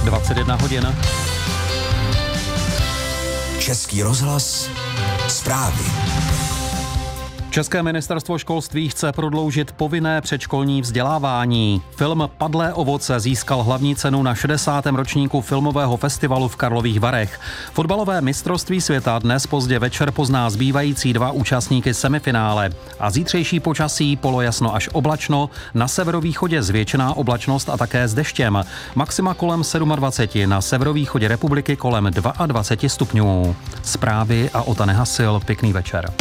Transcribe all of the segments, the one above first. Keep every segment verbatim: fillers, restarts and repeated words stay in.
dvacet jedna hodin. Český rozhlas, zprávy. České ministerstvo školství chce prodloužit povinné předškolní vzdělávání. Film Padlé ovoce získal hlavní cenu na šedesátém ročníku filmového festivalu v Karlových Varech. Fotbalové mistrovství světa dnes pozdě večer pozná zbývající dva účastníky semifinále. A zítřejší počasí polojasno až oblačno, na severovýchodě zvětšená oblačnost a také s deštěm. Maxima kolem dvacet sedm, na severovýchodě republiky kolem dvacet dva stupňů. Zprávy a Ota Nehasil, pěkný večer.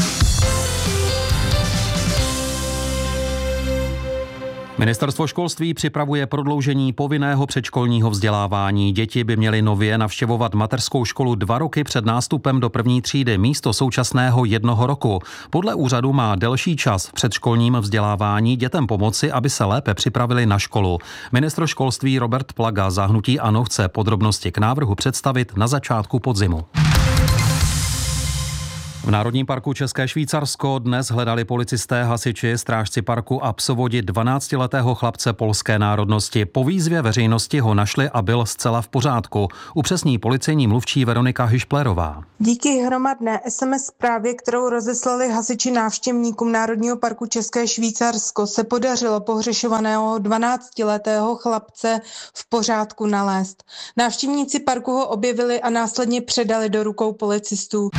Ministerstvo školství připravuje prodloužení povinného předškolního vzdělávání. Děti by měly nově navštěvovat mateřskou školu dva roky před nástupem do první třídy místo současného jednoho roku. Podle úřadu má delší čas v předškolním vzdělávání dětem pomoci, aby se lépe připravili na školu. Ministr školství Robert Plaga za hnutí ANO chce podrobnosti k návrhu představit na začátku podzimu. V Národním parku České Švýcarsko dnes hledali policisté, hasiči, strážci parku a psovodi dvanáctiletého chlapce polské národnosti. Po výzvě veřejnosti ho našli a byl zcela v pořádku. Upřesní policejní mluvčí Veronika Hyšplerová. Díky hromadné es em es zprávě, kterou rozeslali hasiči návštěvníkům Národního parku České Švýcarsko, se podařilo pohřešovaného dvanáctiletého chlapce v pořádku nalézt. Návštěvníci parku ho objevili a následně předali do rukou policistů.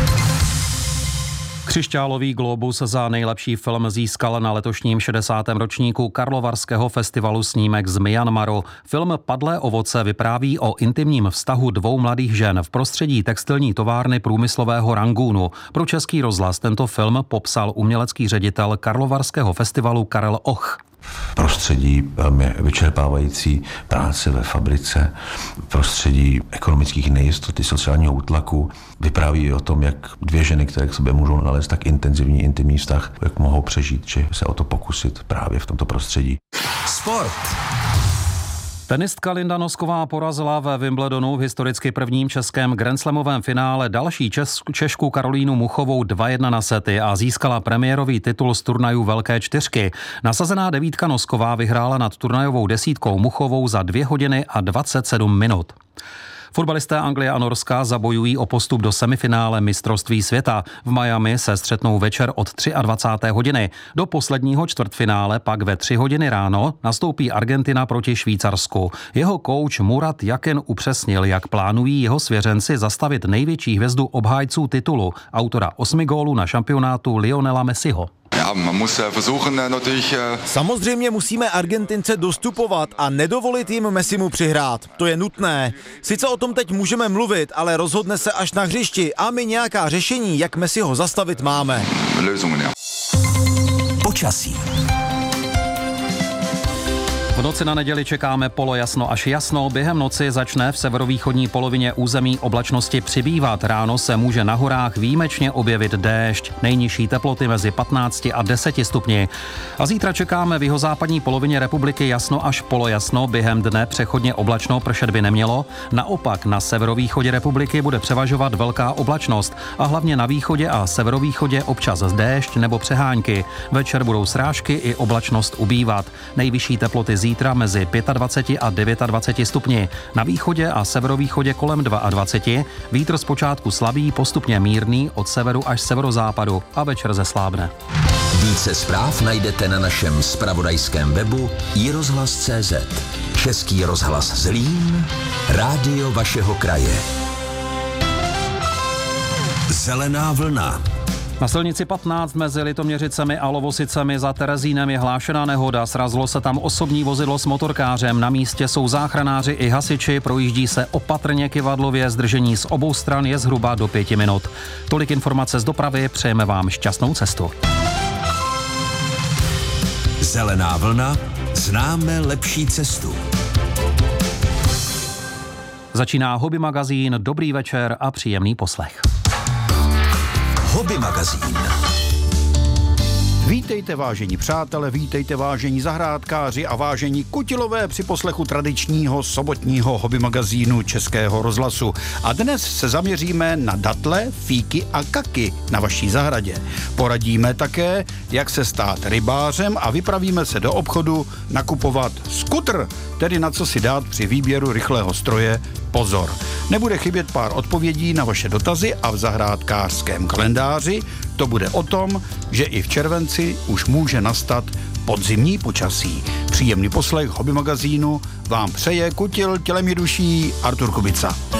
Křišťálový glóbus za nejlepší film získal na letošním šedesátém ročníku Karlovarského festivalu snímek z Myanmaru. Film Padlé ovoce vypráví o intimním vztahu dvou mladých žen v prostředí textilní továrny průmyslového Rangúnu. Pro Český rozhlas tento film popsal umělecký ředitel Karlovarského festivalu Karel Och. Prostředí velmi vyčerpávající práce ve fabrice, prostředí ekonomických nejistot, sociálního útlaku. Vypráví o tom, jak dvě ženy, které k sobě můžou nalézt tak intenzivní intimní vztah, jak mohou přežít, či se o to pokusit právě v tomto prostředí. Sport. Tenistka Linda Nosková porazila ve Wimbledonu v historicky prvním českém grandslamovém finále další Čes- Češku Karolínu Muchovou dva jedna na sety a získala premiérový titul z turnaju Velké čtyřky. Nasazená devítka Nosková vyhrála nad turnajovou desítkou Muchovou za dvě hodiny a dvacet sedm minut. Fotbalisté Anglie a Norska zabojují o postup do semifinále mistrovství světa. V Miami se střetnou večer od dvacáté třetí hodiny. Do posledního čtvrtfinále pak ve tři hodiny ráno nastoupí Argentina proti Švýcarsku. Jeho kouč Murat Yakin upřesnil, jak plánují jeho svěřenci zastavit největší hvězdu obhájců titulu, autora osmi gólů na šampionátu Lionela Messiho. Samozřejmě musíme Argentince dostupovat a nedovolit jim Messimu přihrát. To je nutné. Sice o tom teď můžeme mluvit, ale rozhodne se až na hřišti a my nějaká řešení, jak Messiho zastavit, máme. Počasí. V noci na neděli čekáme polojasno až jasno. Během noci začne v severovýchodní polovině území oblačnosti přibývat. Ráno se může na horách výjimečně objevit déšť. Nejnižší teploty mezi patnácti a deseti stupni. A zítra čekáme v jihozápadní polovině republiky jasno až polojasno. Během dne přechodně oblačno, pršet by nemělo. Naopak na severovýchodě republiky bude převažovat velká oblačnost a hlavně na východě a severovýchodě občas déšť nebo přehánky. Večer budou srážky i oblačnost ubývat. Nejvyšší teploty zítra mezi dvacet pět a dvacet devět stupni. Na východě a severovýchodě kolem dvacet dva. Vítr zpočátku slabý, postupně mírný od severu až severozápadu a večer zeslábne. Více zpráv najdete na našem zpravodajském webu i rozhlas tečka cé zet. Český rozhlas Zlín, rádio vašeho kraje. Zelená vlna. Na silnici patnáct mezi Litoměřicemi a Lovosicemi za Terezínem je hlášená nehoda. Srazilo se tam osobní vozidlo s motorkářem. Na místě jsou záchranáři i hasiči, projíždí se opatrně kyvadlově, zdržení z obou stran je zhruba do pěti minut. Tolik informace z dopravy, přejeme vám šťastnou cestu. Zelená vlna, známe lepší cestu. Začíná Hobby magazín, dobrý večer a příjemný poslech. Hobby magazín. Vítejte vážení přátelé, vítejte vážení zahrádkáři a vážení kutilové při poslechu tradičního sobotního hobby magazínu Českého rozhlasu. A dnes se zaměříme na datle, fíky a kaky na vaší zahradě. Poradíme také, jak se stát rybářem a vypravíme se do obchodu nakupovat skutr, tedy na co si dát při výběru rychlého stroje pozor. Nebude chybět pár odpovědí na vaše dotazy a v zahrádkářském kalendáři to bude o tom, že i v červenci už může nastat podzimní počasí. Příjemný poslech hobby magazínu vám přeje kutil tělem i duší Artur Kubica.